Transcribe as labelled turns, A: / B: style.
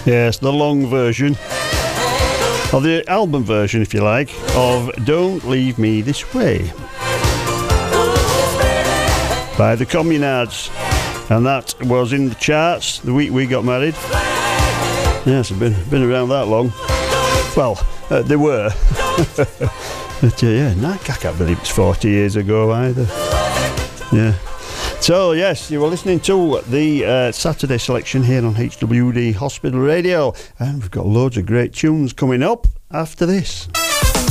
A: Yes, the long version, or the album version, if you like, of Don't Leave Me This Way by the Communards. And that was in the charts the week we got married. Yes, I've been around that long. Well, they were. But yeah, I can't believe it's 40 years ago either. Yeah. So yes, you were listening to the Saturday selection here on HWD Hospital Radio, and we've got loads of great tunes coming up after this.